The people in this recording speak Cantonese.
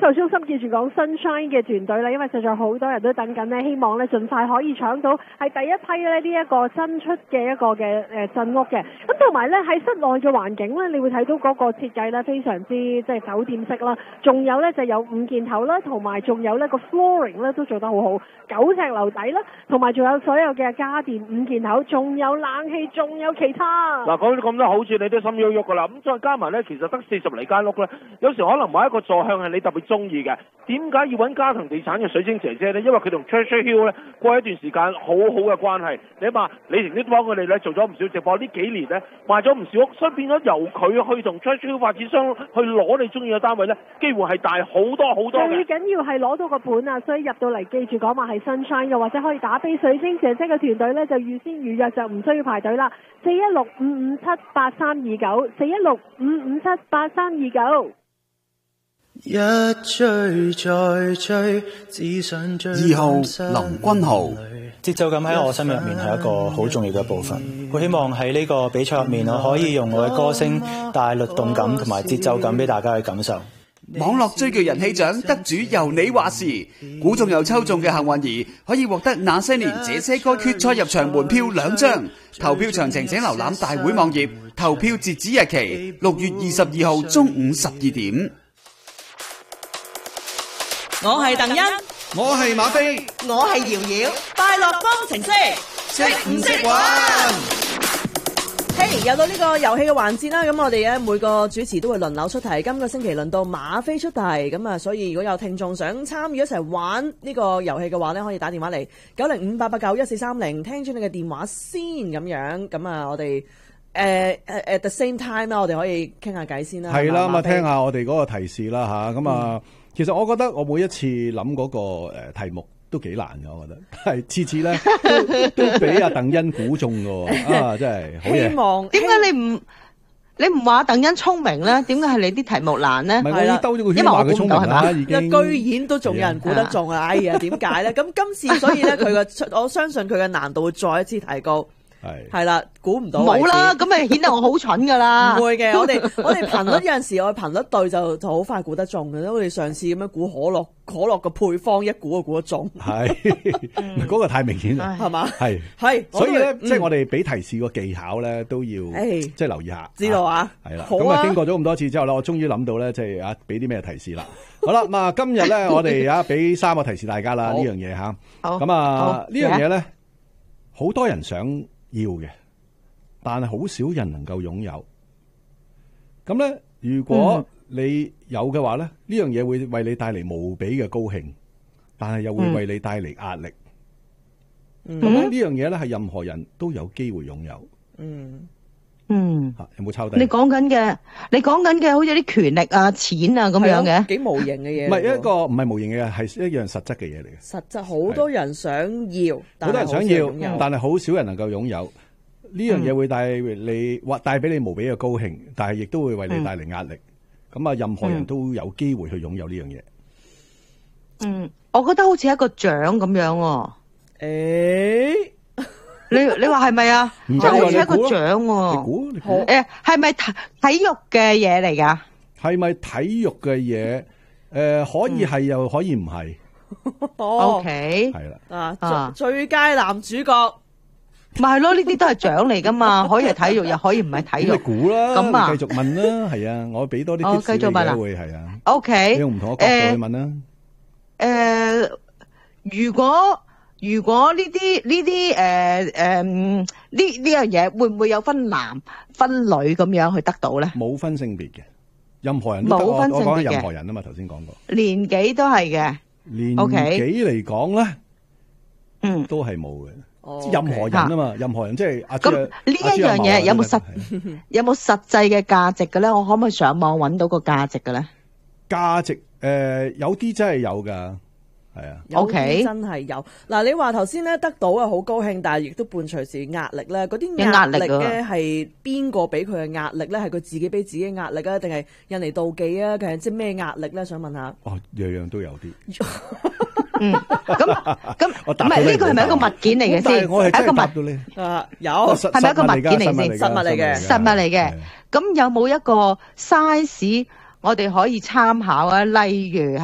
售中心記住講 Sunshine 嘅團隊啦，因為實在好多人都等緊呢，希望呢盡快可以搶到係第一批呢一個新出嘅一個嘅鎮屋嘅。咁同埋呢喺室內嘅環境呢，你會睇到嗰個設計呢非常之即係酒店式啦，仲有呢就有5件頭啦，同埋仲有呢個 flooring 呢都做得好好，9尺樓底啦，同埋仲有所有嘅家電5件頭，仲有冷氣，仲有其他。 嗱，講咗咁多好處，你都心喐喐噶啦。咁再加埋呢，其實得40厘間屋呢，有時可能買一個座向係你特別中意嘅。點解要揾嘉騰地產嘅水晶姐姐呢？因為佢同 Treasure Hill 呢過一段時間好好嘅關係。你話李成都幫佢哋呢做咗唔少直播，呢幾年呢賣咗唔少屋，所以變咗由佢去同 Treasure Hill 發展商去攞你中意嘅單位呢，機會係大好多好多嘅。 最緊要係攞到個盤啊！所以入到嚟記住講話係 Sunshine 嘅，或者可以打俾水晶姐姐嘅團隊呢，就預先預約就唔需要排隊啦。416-557-8329，416-557-8329。 一追再追，只想追。 2號林君豪， 節奏感喺我生命入面係一個好重要嘅部分。我希望喺呢個比賽入面，我可以用我嘅歌聲帶律動感同埋節奏感俾大家去感受。 網絡追劇人氣獎得主由你話事，估中又抽中嘅幸運兒可以獲得那些年這些歌決賽入場門票2張。投票詳情請瀏覽大會網頁，投票截止日期6月22號中午12點。 我係鄧欣， 我係馬飛， 我係瑤瑤，快樂方程式，識唔識玩？嘿，又到呢個遊戲嘅環節啦，咁我哋咧每個主持都會輪流出題，今個星期輪到馬飛出題，咁啊，所以如果有聽眾想參與一齊玩呢個遊戲嘅話咧，可以打電話嚟905-889-1430，聽住你嘅電話先咁樣，咁啊，我哋at the same time 啦，我哋可以傾下偈先啦。 係啦，咁啊，聽下我哋嗰個提示啦吓，咁啊。其實我覺得我每一次諗嗰個題目都幾難嘅，我覺得係次次咧都俾阿鄧欣估中嘅，啊真係好嘢。 希望點解你唔話鄧欣聰明咧？點解係你啲題目難咧？ 唔係我已經兜咗個圈話佢聰明啦，已經。 居然都仲有人估得中啊！哎呀，點解咧？咁今次所以咧，我相信佢嘅難度會再一次提高。係啦，估唔到冇啦，咁咪顯得我好蠢噶啦。唔會嘅，我哋頻率有陣時我哋頻率對就好快估得中嘅，我哋上次咁樣估可樂嘅配方一估就估得中。係， 嗰個太明顯啦， 係嘛？ 係，所以咧，即係我哋俾提示個技巧咧都要即係留意下。 知道啊？ 係啦，咁啊經過咗咁多次之後咧，我終於諗到咧，即係啊俾啲咩提示啦。好啦，咁啊今日咧我哋啊俾3個提示大家啦，呢樣嘢吓。咁啊呢樣嘢咧，好多人想要嘅，但係好少人能夠擁有。咁咧，如果你有嘅話咧，呢樣嘢會為你帶嚟無比嘅高興，但係又會為你帶嚟壓力。咁呢樣嘢咧係任何人都有機會擁有。有冇抄低？ 你講緊嘅好似啲權力啊、錢啊咁樣嘅， 幾無形嘅嘢。 唔係一個唔係無形嘅嘢，係一樣實質嘅嘢嚟嘅。 實質好多人想要， 好多人想要，但係好少人能夠擁有。呢樣嘢會帶俾你無比嘅高興，但係亦都會為你帶嚟壓力。咁啊，任何人都有機會去擁有呢樣嘢。 我覺得好似一個獎咁樣。你話係咪啊？就好似一個獎喎。 你估？ 係咪體育嘅嘢嚟㗎？ 係咪體育嘅嘢？可以係又可以唔係。 OK。 係啦。 最佳男主角。 咪係咯，呢啲都係獎嚟噶嘛，可以係體育，又可以唔係體育。 你估啦， 咁啊， 繼續問啦，係啊，我俾多啲 tips 繼續問啊， 會係啊。 OK， 你用唔同嘅角度去問啦。 如果呢樣嘢會唔會有分男分女咁樣去得到咧？ 冇分性別嘅，任何人都得。我講任何人啊嘛，頭先講過。 年紀都係嘅。 年紀嚟講咧，都係冇嘅。任何人啊嘛，任何人即係咁呢一樣嘢有冇實際嘅價值嘅咧？我可唔可以上網揾到個價值嘅咧？ 價值有啲真係有噶，係啊。 有啲真係有。嗱，你話頭先咧得到啊好高興，但係亦都伴隨住壓力咧。嗰啲壓力咧係邊個俾佢嘅壓力咧？係佢自己俾自己壓力啊，定係人嚟妒忌啊？定係即係咩壓力咧？想問下。 哦，樣樣都有啲。 咁唔係呢個係咪一個物件嚟嘅先？係一個物有係咪一個物件嚟先？ 實物嚟嘅， 實物嚟嘅。咁有冇一個 size 我哋可以參考啊？例如